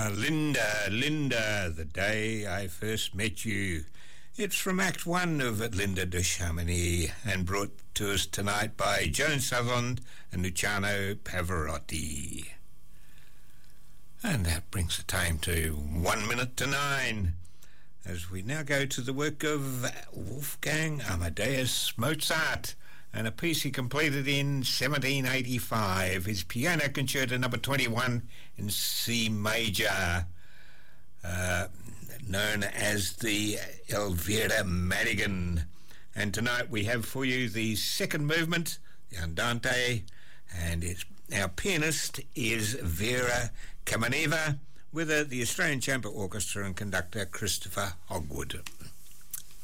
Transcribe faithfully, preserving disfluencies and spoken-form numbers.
Ah, Linda, Linda, the day I first met you. It's from Act One of Linda de Chamonix and brought to us tonight by Joan Sutherland and Luciano Pavarotti. And that brings the time to one minute to nine, as we now go to the work of Wolfgang Amadeus Mozart, and a piece he completed in seventeen eighty-five, his Piano Concerto number twenty-one in C major, uh, known as the Elvira Madigan. And tonight we have for you the second movement, the Andante, and it's, our pianist is Vera Kameneva, with uh, the Australian Chamber Orchestra and conductor Christopher Hogwood.